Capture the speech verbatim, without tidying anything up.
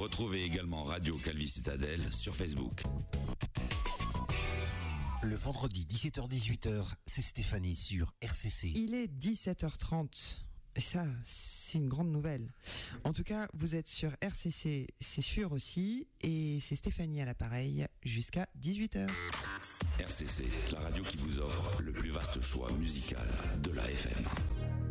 Retrouvez également Radio Calvi Citadelle sur Facebook. Le vendredi dix-sept heures dix-huit heures, c'est Stéphanie sur R C C. Il est dix-sept heures trente. Et ça, c'est une grande nouvelle. En tout cas, vous êtes sur R C C, c'est sûr aussi. Et c'est Stéphanie à l'appareil jusqu'à dix-huit heures. R C C, la radio qui vous offre le plus vaste choix musical de l'A F M.